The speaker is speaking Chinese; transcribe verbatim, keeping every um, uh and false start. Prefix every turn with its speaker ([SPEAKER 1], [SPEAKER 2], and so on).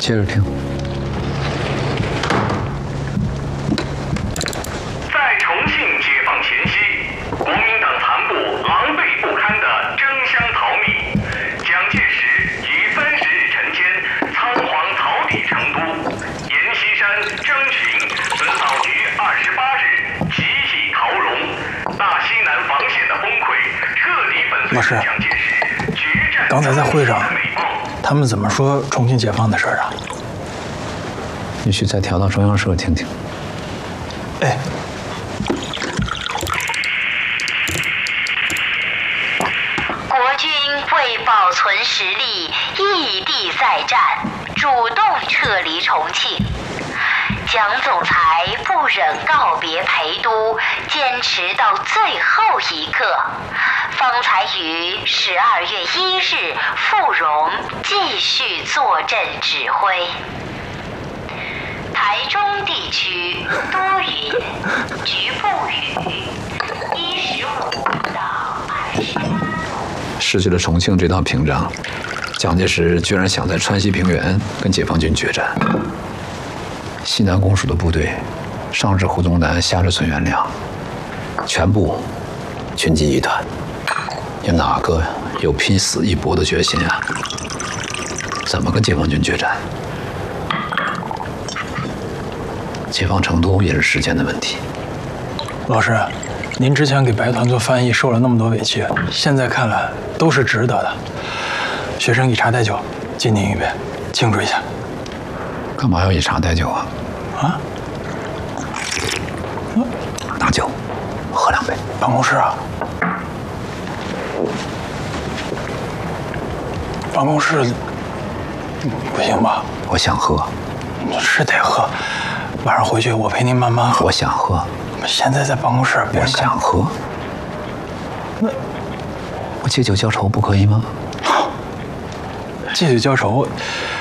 [SPEAKER 1] 接着听。
[SPEAKER 2] 在重庆解放前夕，国民党残部狼狈不堪地争相逃命，蒋介石于三十日晨间仓皇逃抵成都，阎锡山、张群本早于二十八日集体逃荣，大西南防线的崩溃彻底粉碎蒋介石决战。
[SPEAKER 3] 刚才在会上，他们怎么说重庆解放的事儿啊？
[SPEAKER 1] 你去再调到中央社听听。
[SPEAKER 3] 哎。
[SPEAKER 4] 国军为保存实力，异地再战，主动撤离重庆。蒋总裁不忍告别陪都，坚持到最后一刻，方才于十二月一日赴荣继续坐镇指挥。台中地区多云，局部雨，一十五到二十八度。
[SPEAKER 1] 失去了重庆这道屏障，蒋介石居然想在川西平原跟解放军决战。西南公署的部队，上至胡宗南，下至孙元良，全部军纪一团，有哪个有拼死一搏的决心啊？怎么跟解放军决战？解放成都也是时间的问题。
[SPEAKER 3] 老师，您之前给白团做翻译受了那么多委屈，现在看来都是值得的。学生以茶代酒，敬您一杯，庆祝一下。
[SPEAKER 1] 干嘛要以茶代酒啊？
[SPEAKER 3] 啊？
[SPEAKER 1] 拿酒，喝两杯。
[SPEAKER 3] 办公室啊？办公室不行吧？
[SPEAKER 1] 我想喝。
[SPEAKER 3] 是得喝。晚上回去我陪您慢慢喝。
[SPEAKER 1] 我想喝。
[SPEAKER 3] 现在在办公室，
[SPEAKER 1] 我想喝。
[SPEAKER 3] 那
[SPEAKER 1] 我借酒浇愁不可以吗？
[SPEAKER 3] 借酒浇愁，